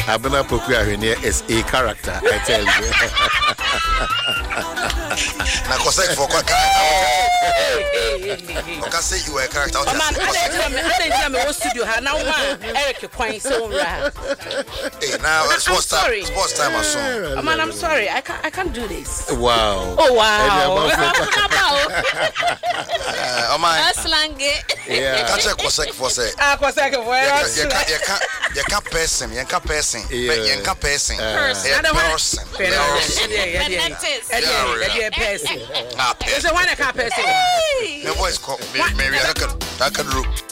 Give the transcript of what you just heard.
Abena Poku Ahwene is a character, I tell you. Na Kosek for character. Okay, say you were a character. Man, I didn't know studio. Now, Eric, quite so rare. Hey, now sports time. Sports time or so. Man, I'm sorry. I can't do this. Wow. Oh wow. Oh my. Slang it. Yeah. Catch a Kosek for say. Kosek for you can't person. You can't person. You can't person. Person. Person. There's a one I can't person. The voice called Mary. I can root.